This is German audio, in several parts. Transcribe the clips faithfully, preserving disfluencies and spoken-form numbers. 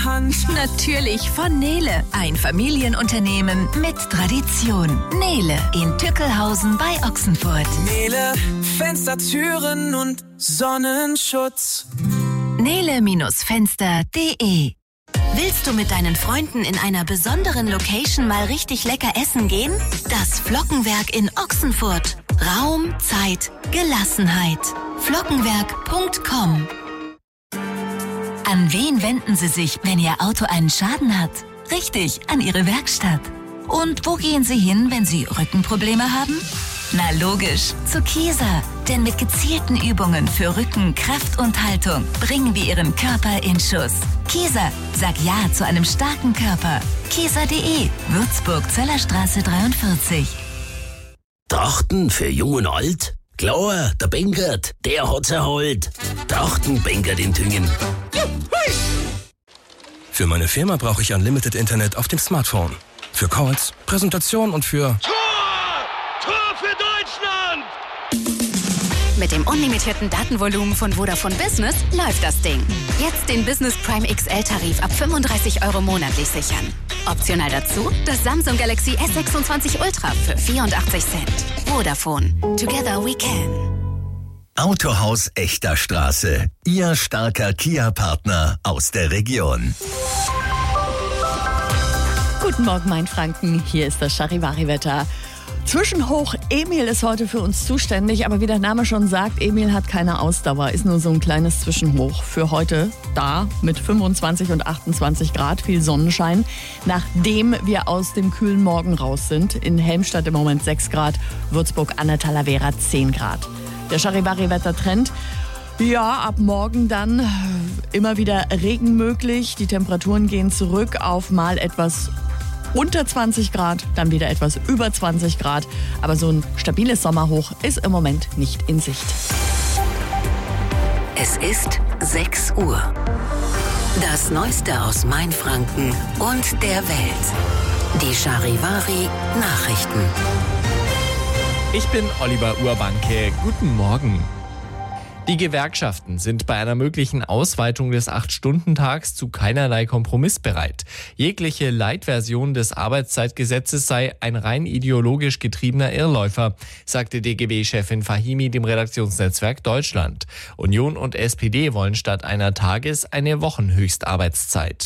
der Hand. Natürlich von Nele, ein Familienunternehmen mit Tradition. Nele in Tückelhausen bei Ochsenfurt. Nele, Fenster, Türen und Sonnenschutz. Nele Fenster punkt de. Willst du mit deinen Freunden in einer besonderen Location mal richtig lecker essen gehen? Das Flockenwerk in Ochsenfurt. Raum, Zeit, Gelassenheit. Flockenwerk punkt com. An wen wenden Sie sich, wenn Ihr Auto einen Schaden hat? Richtig, an Ihre Werkstatt. Und wo gehen Sie hin, wenn Sie Rückenprobleme haben? Na logisch, zu Kieser. Denn mit gezielten Übungen für Rücken, Kraft und Haltung bringen wir Ihren Körper in Schuss. Kieser, sag Ja zu einem starken Körper. Kieser punkt de, Würzburg, Zöllerstraße dreiundvierzig. Trachten für Jung und Alt? Klar, der Benkert, der hat's erholt. Trachten Benkert in Tüngen. Für meine Firma brauche ich Unlimited Internet auf dem Smartphone. Für Calls, Präsentation und für... Tor! Tor für Deutschland! Mit dem unlimitierten Datenvolumen von Vodafone Business läuft das Ding. Jetzt den Business Prime X L-Tarif ab fünfunddreißig Euro monatlich sichern. Optional dazu das Samsung Galaxy S sechsundzwanzig Ultra für vierundachtzig Cent. Vodafone. Together we can. Autohaus Echter Straße. Ihr starker Kia-Partner aus der Region. Guten Morgen, Mainfranken. Hier ist das Charivari-Wetter. Zwischenhoch Emil ist heute für uns zuständig, aber wie der Name schon sagt, Emil hat keine Ausdauer, ist nur so ein kleines Zwischenhoch. Für heute da mit fünfundzwanzig und achtundzwanzig Grad, viel Sonnenschein, nachdem wir aus dem kühlen Morgen raus sind. In Helmstadt im Moment sechs Grad, Würzburg an der Talavera zehn Grad. Der Charivari-Wettertrend. Ja, ab morgen dann immer wieder Regen möglich. Die Temperaturen gehen zurück auf mal etwas unter zwanzig Grad, dann wieder etwas über zwanzig Grad. Aber so ein stabiles Sommerhoch ist im Moment nicht in Sicht. Es ist sechs Uhr. Das Neueste aus Mainfranken und der Welt. Die Charivari Nachrichten. Ich bin Oliver Urbanke. Guten Morgen. Die Gewerkschaften sind bei einer möglichen Ausweitung des acht-Stunden-Tags zu keinerlei Kompromiss bereit. Jegliche Light-Version des Arbeitszeitgesetzes sei ein rein ideologisch getriebener Irrläufer, sagte D G B-Chefin Fahimi dem Redaktionsnetzwerk Deutschland. Union und S P D wollen statt einer Tages- eine Wochenhöchstarbeitszeit.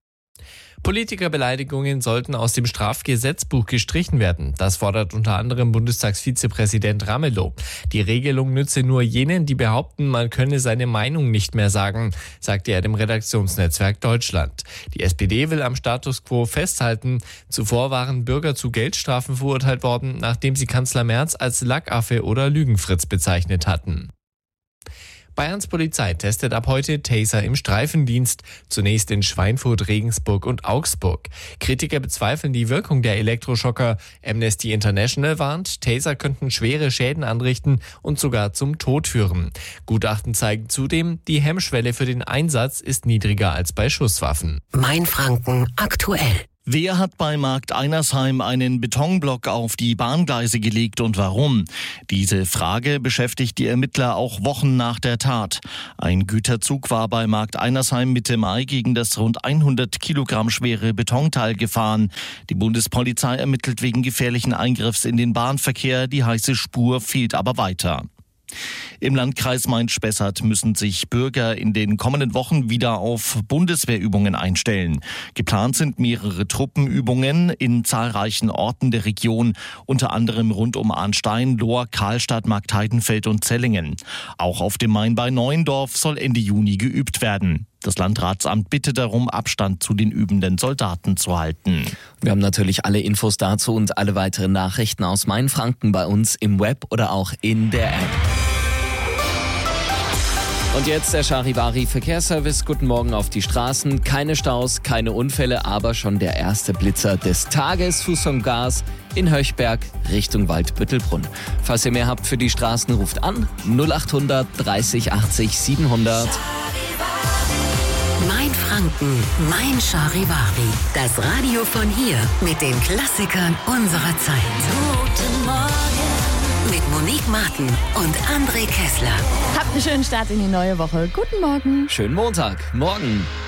Politikerbeleidigungen sollten aus dem Strafgesetzbuch gestrichen werden. Das fordert unter anderem Bundestagsvizepräsident Ramelow. Die Regelung nütze nur jenen, die behaupten, man könne seine Meinung nicht mehr sagen, sagte er dem Redaktionsnetzwerk Deutschland. Die S P D will am Status quo festhalten. Zuvor waren Bürger zu Geldstrafen verurteilt worden, nachdem sie Kanzler Merz als Lackaffe oder Lügenfritz bezeichnet hatten. Bayerns Polizei testet ab heute Taser im Streifendienst, zunächst in Schweinfurt, Regensburg und Augsburg. Kritiker bezweifeln die Wirkung der Elektroschocker. Amnesty International warnt, Taser könnten schwere Schäden anrichten und sogar zum Tod führen. Gutachten zeigen zudem, die Hemmschwelle für den Einsatz ist niedriger als bei Schusswaffen. Mainfranken aktuell. Wer hat bei Markt Einersheim einen Betonblock auf die Bahngleise gelegt und warum? Diese Frage beschäftigt die Ermittler auch Wochen nach der Tat. Ein Güterzug war bei Markt Einersheim Mitte Mai gegen das rund hundert Kilogramm schwere Betonteil gefahren. Die Bundespolizei ermittelt wegen gefährlichen Eingriffs in den Bahnverkehr. Die heiße Spur fehlt aber weiter. Im Landkreis Main-Spessart müssen sich Bürger in den kommenden Wochen wieder auf Bundeswehrübungen einstellen. Geplant sind mehrere Truppenübungen in zahlreichen Orten der Region, unter anderem rund um Arnstein, Lohr, Karlstadt, Marktheidenfeld und Zellingen. Auch auf dem Main bei Neuendorf soll Ende Juni geübt werden. Das Landratsamt bittet darum, Abstand zu den übenden Soldaten zu halten. Wir haben natürlich alle Infos dazu und alle weiteren Nachrichten aus Mainfranken bei uns im Web oder auch in der App. Und jetzt der Charivari Verkehrsservice. Guten Morgen auf die Straßen. Keine Staus, keine Unfälle, aber schon der erste Blitzer des Tages. Fuß vom Gas in Höchberg Richtung Waldbüttelbrunn. Falls ihr mehr habt für die Straßen, ruft an null achthundert dreißig achtzig siebenhundert. Mainfranken, mein Charivari. Das Radio von hier mit den Klassikern unserer Zeit. Guten Morgen. Mit Monique Martin und André Kessler. Habt einen schönen Start in die neue Woche. Guten Morgen. Schönen Montag. Morgen.